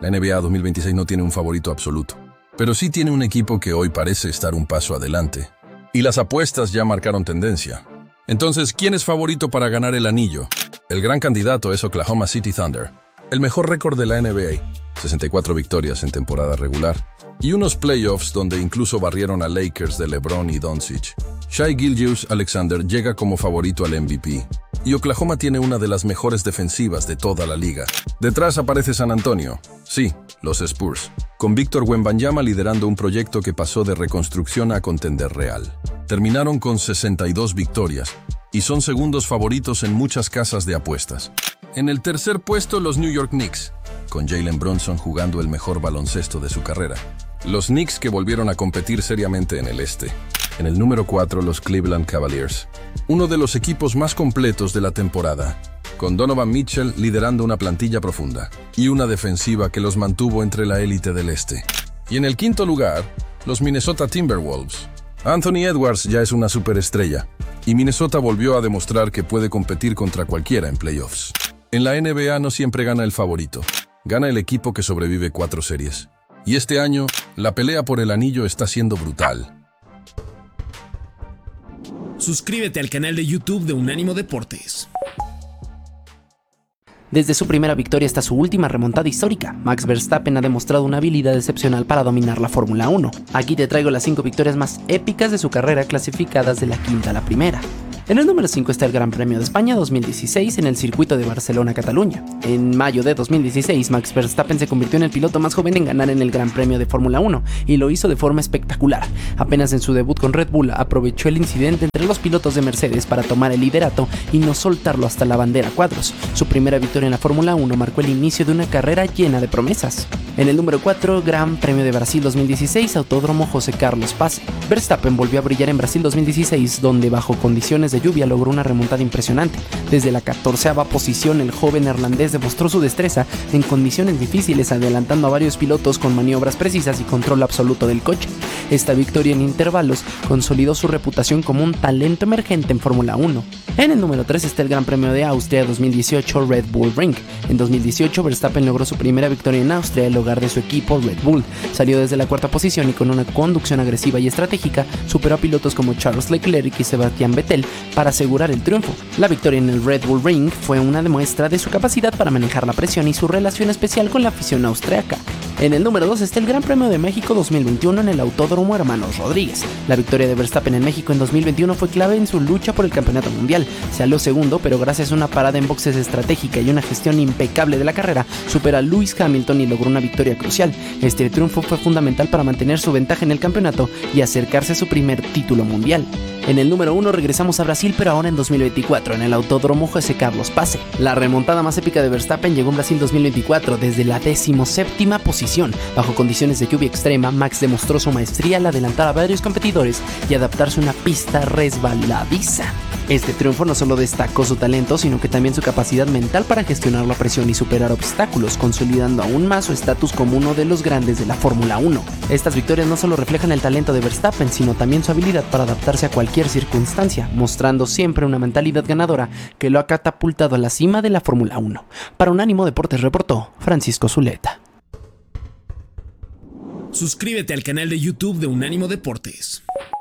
La NBA 2026 no tiene un favorito absoluto, pero sí tiene un equipo que hoy parece estar un paso adelante. Y las apuestas ya marcaron tendencia. Entonces, ¿quién es favorito para ganar el anillo? El gran candidato es Oklahoma City Thunder. El mejor récord de la NBA, 64 victorias en temporada regular, y unos playoffs donde incluso barrieron a Lakers de LeBron y Doncic. Shai Gilgeous-Alexander llega como favorito al MVP, y Oklahoma tiene una de las mejores defensivas de toda la liga. Detrás aparece San Antonio, sí, los Spurs, con Víctor Wembanyama liderando un proyecto que pasó de reconstrucción a contender real. Terminaron con 62 victorias, y son segundos favoritos en muchas casas de apuestas. En el tercer puesto, los New York Knicks, con Jalen Brunson jugando el mejor baloncesto de su carrera. Los Knicks que volvieron a competir seriamente en el este. En el número 4, los Cleveland Cavaliers, uno de los equipos más completos de la temporada, con Donovan Mitchell liderando una plantilla profunda y una defensiva que los mantuvo entre la élite del este. Y en el quinto lugar, los Minnesota Timberwolves. Anthony Edwards ya es una superestrella, y Minnesota volvió a demostrar que puede competir contra cualquiera en playoffs. En la NBA no siempre gana el favorito, gana el equipo que sobrevive 4 series. Y este año, la pelea por el anillo está siendo brutal. Suscríbete al canal de YouTube de Unánimo Deportes. Desde su primera victoria hasta su última remontada histórica, Max Verstappen ha demostrado una habilidad excepcional para dominar la Fórmula 1. Aquí te traigo las 5 victorias más épicas de su carrera clasificadas de la quinta a la primera. En el número 5 está el Gran Premio de España 2016 en el circuito de Barcelona-Cataluña. En mayo de 2016, Max Verstappen se convirtió en el piloto más joven en ganar en el Gran Premio de Fórmula 1 y lo hizo de forma espectacular. Apenas en su debut con Red Bull, aprovechó el incidente entre los pilotos de Mercedes para tomar el liderato y no soltarlo hasta la bandera cuadros. Su primera victoria en la Fórmula 1 marcó el inicio de una carrera llena de promesas. En el número 4, Gran Premio de Brasil 2016, Autódromo José Carlos Paz. Verstappen volvió a brillar en Brasil 2016, donde bajo condiciones de lluvia logró una remontada impresionante. Desde la 14ª posición, el joven neerlandés demostró su destreza en condiciones difíciles, adelantando a varios pilotos con maniobras precisas y control absoluto del coche. Esta victoria en intervalos consolidó su reputación como un talento emergente en Fórmula 1. En el número 3 está el Gran Premio de Austria 2018 Red Bull Ring. En 2018, Verstappen logró su primera victoria en Austria, el hogar de su equipo Red Bull. Salió desde la 4ª posición y con una conducción agresiva y estratégica superó a pilotos como Charles Leclerc y Sebastian Vettel para asegurar el triunfo. La victoria en el Red Bull Ring fue una demuestra de su capacidad para manejar la presión y su relación especial con la afición austriaca. En el número 2 está el Gran Premio de México 2021 en el Autódromo Hermanos Rodríguez. La victoria de Verstappen en México en 2021 fue clave en su lucha por el campeonato mundial. Salió segundo, pero gracias a una parada en boxes estratégica y una gestión impecable de la carrera, supera a Lewis Hamilton y logró una victoria crucial. Este triunfo fue fundamental para mantener su ventaja en el campeonato y acercarse a su primer título mundial. En el número 1 regresamos a Brasil, pero ahora en 2024, en el Autódromo José Carlos Paz. La remontada más épica de Verstappen llegó en Brasil 2024 desde la 17ª posición. Bajo condiciones de lluvia extrema, Max demostró su maestría al adelantar a varios competidores y adaptarse a una pista resbaladiza. Este triunfo no solo destacó su talento, sino que también su capacidad mental para gestionar la presión y superar obstáculos, consolidando aún más su estatus como uno de los grandes de la Fórmula 1. Estas victorias no solo reflejan el talento de Verstappen, sino también su habilidad para adaptarse a cualquier circunstancia, mostrando siempre una mentalidad ganadora que lo ha catapultado a la cima de la Fórmula 1. Para Unánimo Deportes reportó Francisco Zuleta. Suscríbete al canal de YouTube de Unánimo Deportes.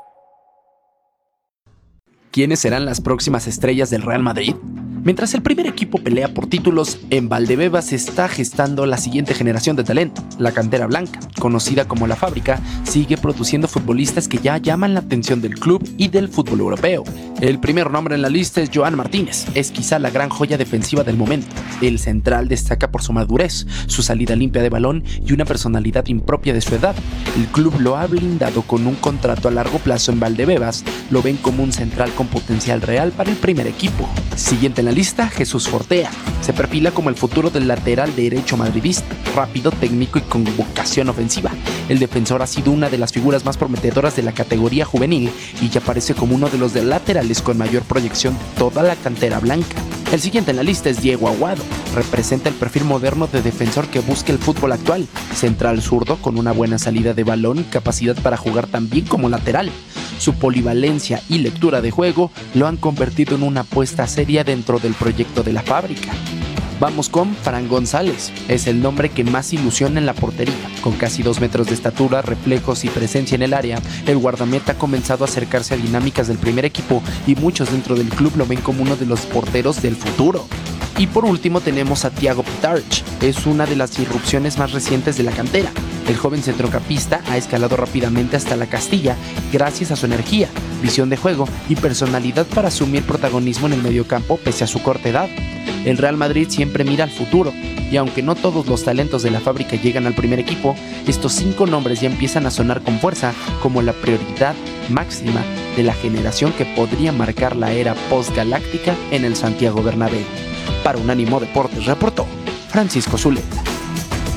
¿Quiénes serán las próximas estrellas del Real Madrid? Mientras el primer equipo pelea por títulos, en Valdebebas se está gestando la siguiente generación de talento. La cantera blanca, conocida como La Fábrica, sigue produciendo futbolistas que ya llaman la atención del club y del fútbol europeo. El primer nombre en la lista es Joan Martínez, es quizá la gran joya defensiva del momento. El central destaca por su madurez, su salida limpia de balón y una personalidad impropia de su edad. El club lo ha blindado con un contrato a largo plazo en Valdebebas, lo ven como un central con potencial real para el primer equipo. Siguiente en la lista, Jesús Fortea. Se perfila como el futuro del lateral derecho madridista, rápido, técnico y con vocación ofensiva. El defensor ha sido una de las figuras más prometedoras de la categoría juvenil y ya aparece como uno de los laterales con mayor proyección de toda la cantera blanca. El siguiente en la lista es Diego Aguado. Representa el perfil moderno de defensor que busca el fútbol actual. Central zurdo con una buena salida de balón y capacidad para jugar también como lateral. Su polivalencia y lectura de juego lo han convertido en una apuesta seria dentro del proyecto de La Fábrica. Vamos con Fran González, es el nombre que más ilusiona en la portería. Con casi 2 metros de estatura, reflejos y presencia en el área, el guardameta ha comenzado a acercarse a dinámicas del primer equipo y muchos dentro del club lo ven como uno de los porteros del futuro. Y por último tenemos a Thiago Pitarch, es una de las irrupciones más recientes de la cantera. El joven centrocampista ha escalado rápidamente hasta la Castilla gracias a su energía, visión de juego y personalidad para asumir protagonismo en el mediocampo pese a su corta edad. El Real Madrid siempre mira al futuro, y aunque no todos los talentos de la fábrica llegan al primer equipo, estos 5 nombres ya empiezan a sonar con fuerza como la prioridad máxima de la generación que podría marcar la era postgaláctica en el Santiago Bernabéu. Para Unánimo Deportes reportó Francisco Zuleta.